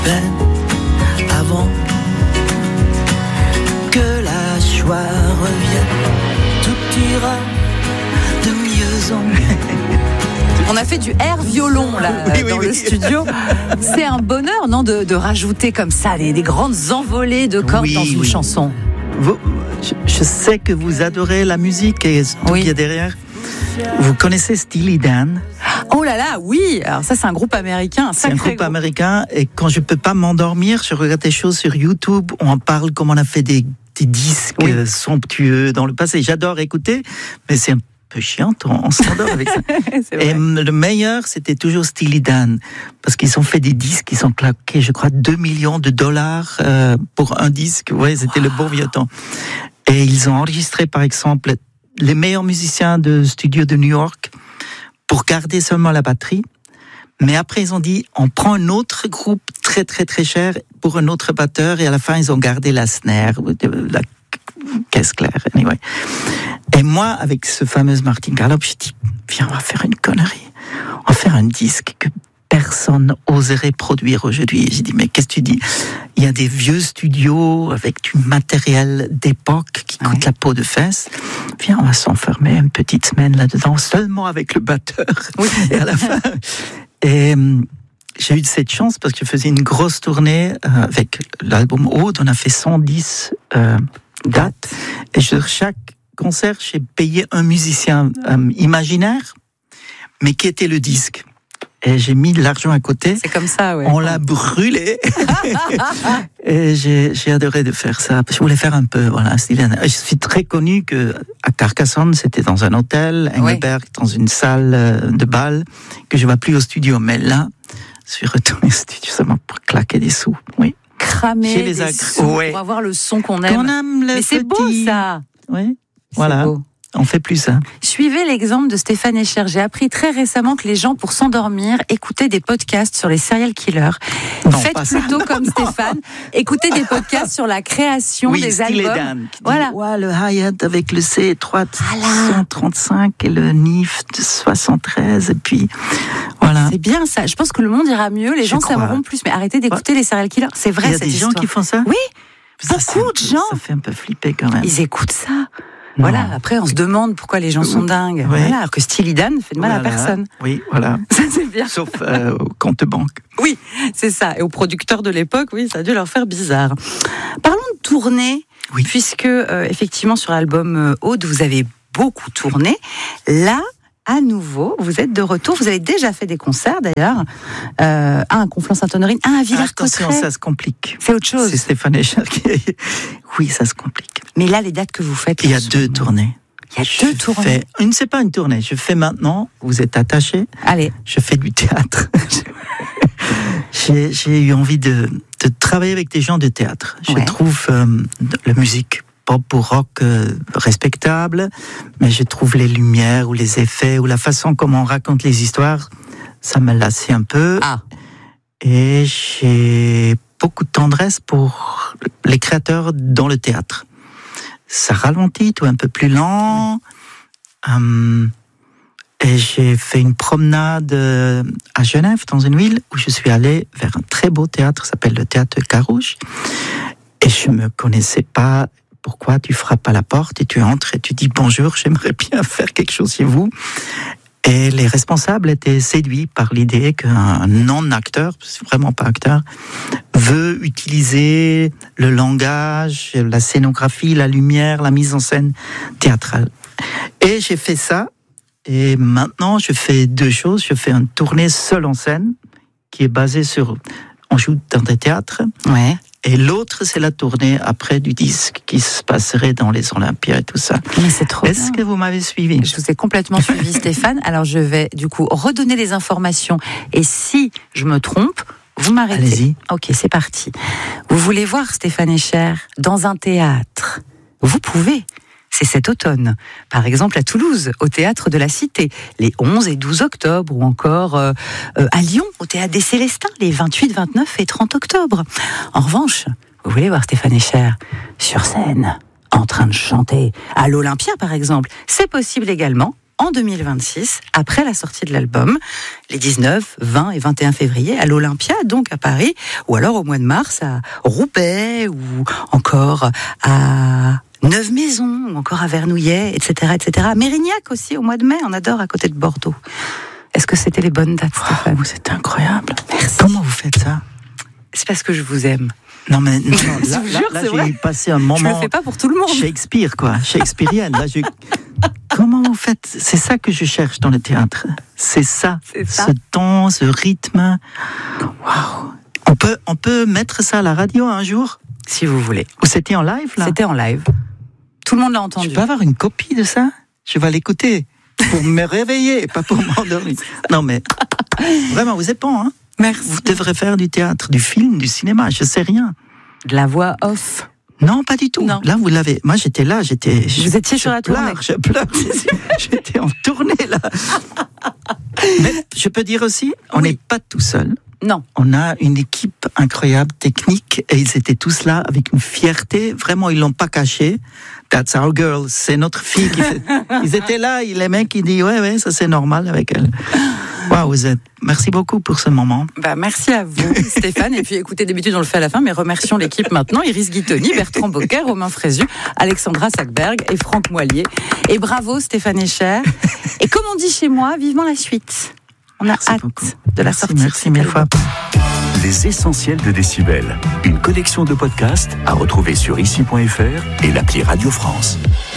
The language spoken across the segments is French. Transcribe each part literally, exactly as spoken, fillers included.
peine avant que la joie revienne. Tout ira de mieux en mieux. On a fait du air violon là oui, oui, dans oui. le studio. C'est un bonheur, non, de, de rajouter comme ça des, des grandes envolées de cordes Oui, dans une oui. chanson. Vous, je, je sais que vous adorez la musique et tout Oui. qu'il y a derrière. Vous connaissez Steely Dan? Oh là là, oui. Alors ça, c'est un groupe américain, un C'est un sacré groupe américain et quand je peux pas m'endormir, je regarde des choses sur YouTube où on parle comme on a fait des, des disques Oui. euh, somptueux dans le passé. J'adore écouter, mais c'est un peu chiant, on, on s'endort avec ça. C'est vrai. Et le meilleur, c'était toujours Steely Dan, parce qu'ils ont fait des disques, ils ont claqué, je crois, deux millions de dollars euh, pour un disque. Ouais, c'était wow. Le bon vieux temps. Et ils ont enregistré, par exemple, les meilleurs musiciens de studio de New York pour garder seulement la batterie. Mais après, ils ont dit, on prend un autre groupe très, très, très cher pour un autre batteur. Et à la fin, ils ont gardé la snare, la caisse claire. Anyway. Et moi, avec ce fameux Martin Garlob, j'ai dit, viens, on va faire une connerie. On va faire un disque que personne oserait produire aujourd'hui. Et j'ai dit, mais qu'est-ce que tu dis? Il y a des vieux studios avec du matériel d'époque qui coûte ouais. la peau de fesse. Viens, on va s'enfermer une petite semaine là-dedans, seulement avec le batteur. Oui. Et à la fin... Et euh, j'ai eu cette chance parce que je faisais une grosse tournée euh, avec l'album Aude. On a fait cent dix euh, dates. Et sur chaque concert, j'ai payé un musicien euh, imaginaire, mais qui était le disque. Et j'ai mis de l'argent à côté. C'est comme ça, ouais. On l'a brûlé. Et j'ai, j'ai adoré de faire ça. Je voulais faire un peu, voilà. Je suis très connu que à Carcassonne, c'était dans un hôtel, Engelberg, oui. dans une salle de bal, que je ne vais plus au studio. Mais là, je suis retourné au studio seulement pour claquer des sous. Oui. Cramer des ac- sous ouais. pour avoir le son qu'on aime. Qu'on aime le Mais c'est petit... beau, ça. Oui. C'est voilà. beau. On fait plus ça. Suivez l'exemple de Stéphane Escher. J'ai appris très récemment que les gens, pour s'endormir, écoutaient des podcasts sur les serial killers. Non, Faites pas plutôt ça. comme Non. Stéphane. Écoutez des podcasts sur la création oui, des Steely albums. Dan, qui voilà. Dit, ouais, le hi-hat avec le C trois voilà. cent trente-cinq et le N I F de soixante-treize. Et puis, voilà. C'est bien ça. Je pense que le monde ira mieux. Les Je gens crois. s'aimeront plus. Mais arrêtez d'écouter ouais. les serial killers. C'est vrai, Il y a cette des gens histoire. qui font ça? Oui. Ça, Beaucoup de peu, gens. Ça fait un peu flipper quand même. Ils écoutent ça. Non. Voilà, après on se demande pourquoi les gens sont dingues. Ouais. Voilà, alors que Steely Dan ne fait de mal voilà. à personne. Oui, voilà. Ça c'est bien. Sauf euh, au compte banque. Oui, c'est ça. Et aux producteurs de l'époque, oui, ça a dû leur faire bizarre. Parlons de tournée, oui. puisque euh, effectivement sur l'album euh, Aude, vous avez beaucoup tourné. Là, à nouveau, vous êtes de retour. Vous avez déjà fait des concerts d'ailleurs. Euh, un à Conflans-Sainte-Honorine, un à Villers-Cotterêts. Attention, ça se complique. C'est autre chose. C'est Stéphane Escher qui... Oui, ça se complique. Mais là, les dates que vous faites... Il y a deux tournées. Il y a je deux tournées. Fais... Une, c'est pas une tournée. Je fais maintenant, vous êtes attachés. Allez. Je fais du théâtre. j'ai, j'ai eu envie de, de travailler avec des gens de théâtre. Je ouais. trouve euh, la musique pop ou rock euh, respectable, mais je trouve les lumières ou les effets ou la façon comment on raconte les histoires, ça m'a lassé un peu. Ah. Et j'ai beaucoup de tendresse pour les créateurs dans le théâtre. Ça ralentit, tout un peu plus lent. Hum, et j'ai fait une promenade à Genève, dans une ville où je suis allé vers un très beau théâtre, ça s'appelle le théâtre Carouge. Et je me connaissais pas. Pourquoi tu frappes à la porte et tu entres et tu dis bonjour, j'aimerais bien faire quelque chose chez vous. Et les responsables étaient séduits par l'idée qu'un non-acteur, c'est vraiment pas acteur, veut utiliser le langage, la scénographie, la lumière, la mise en scène théâtrale. Et j'ai fait ça. Et maintenant, je fais deux choses. Je fais une tournée seule en scène, qui est basée sur... On joue dans des théâtres. Ouais. Et l'autre, c'est la tournée après du disque qui se passerait dans les Olympias et tout ça. Mais c'est trop Est-ce bien. que vous m'avez suivi? Je vous ai complètement suivi, Stéphane. Alors, je vais du coup redonner les informations. Et si je me trompe, vous m'arrêtez. Allez-y. Ok, c'est parti. Vous voulez voir Stéphane Escher dans un théâtre? Vous pouvez. C'est cet automne. Par exemple, à Toulouse, au Théâtre de la Cité, les onze et douze octobre, ou encore euh, euh, à Lyon, au Théâtre des Célestins, les vingt-huit, vingt-neuf et trente octobre. En revanche, vous voulez voir Stéphane Escher sur scène, en train de chanter, à l'Olympia par exemple, c'est possible également, en deux mille vingt-six, après la sortie de l'album, les dix-neuf, vingt et vingt et un février, à l'Olympia, donc à Paris, ou alors au mois de mars à Roubaix, ou encore à Neuve-Maisons, ou encore à Vernouillet, et cetera, et cetera. Mérignac aussi, au mois de mai, on adore, à côté de Bordeaux. Est-ce que c'était les bonnes dates, Stéphane ? Wow, c'est incroyable. Merci. Comment vous faites ça ? C'est parce que je vous aime. Non, mais non, Je là, vous là, jure, là, c'est j'ai vrai. passé un Je moment le fais pas pour tout le monde. Shakespeare, quoi, shakespearienne. Là, je... Comment vous faites ? C'est ça que je cherche dans le théâtre. C'est ça, C'est ça. ce temps, ce rythme. Waouh. On peut, on peut mettre ça à la radio un jour ? Si vous voulez. Ou c'était en live, là ? C'était en live. Tout le monde l'a Je entendu. peux avoir une copie de ça ? Je vais l'écouter pour me réveiller, pas pour m'endormir. Non, mais vraiment, vous êtes bon, hein ? Merci. Vous devrez faire du théâtre, du film, du cinéma, je sais rien. De la voix off. Non, pas du tout. Non. Là, vous l'avez. Moi, j'étais là, j'étais. Vous étiez sur la pleure, tournée. Je pleure. J'étais en tournée là. Mais je peux dire aussi, on Oui. n'est pas tout seul. Non. On a une équipe incroyable, technique, et ils étaient tous là avec une fierté. Vraiment, ils l'ont pas caché. That's our girl. C'est notre fille qui fait. Ils étaient là. Les mecs, ils disent ouais, ouais, ça c'est normal avec elle. Waouh, vous êtes. Merci beaucoup pour ce moment. Bah, merci à vous, Stéphane. Et puis, écoutez, d'habitude, on le fait à la fin, mais remercions l'équipe maintenant. Iris Guittoni, Bertrand Bocquet, Romain Frézu, Alexandra Sackberg et Franck Moillier. Et bravo, Stéphane Echer. Et comme on dit chez moi, vivement la suite. On a Merci hâte beaucoup. de la Merci, sortie. merci mille fois. Les essentiels de Décibel. Une collection de podcasts à retrouver sur ici point f r et l'appli Radio France.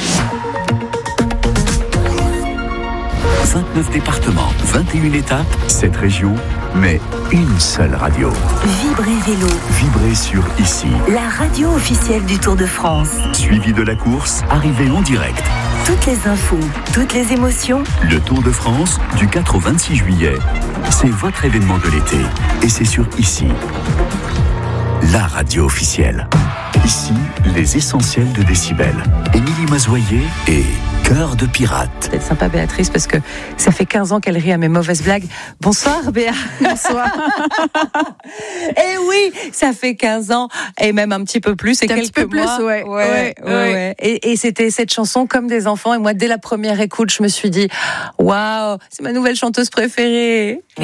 vingt-neuf départements, vingt et une étapes, sept régions, mais une seule radio. Vibrez Vélo, Vibrez sur Ici. la radio officielle du Tour de France. Suivi de la course, arrivée en direct. Toutes les infos, toutes les émotions. Le Tour de France, du quatre au vingt-six juillet. C'est votre événement de l'été. Et c'est sur Ici. La radio officielle. Ici, les essentiels de Décibel. Émilie Mazoyer et Cœur de pirate. C'est sympa, Béatrice, parce que ça fait quinze ans qu'elle rit à mes mauvaises blagues. Bonsoir, Béa. Bonsoir. Eh oui, ça fait quinze ans, et même un petit peu plus, et Un quelques petit peu plus, mois. ouais. Ouais, Ouais, ouais, ouais. ouais. Et, et c'était cette chanson comme des enfants. Et moi, dès la première écoute, je me suis dit, waouh, c'est ma nouvelle chanteuse préférée.